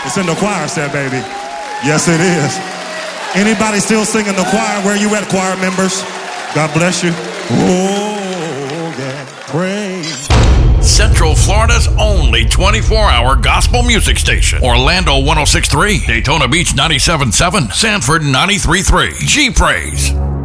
It's in the choir set, baby. Yes, it is. Anybody still singing the choir? Where you at, choir members? God bless you. Oh, yeah. Praise. Central Florida's only 24-hour gospel music station. Orlando 106.3, Daytona Beach 97.7, Sanford 93.3. G-Praise.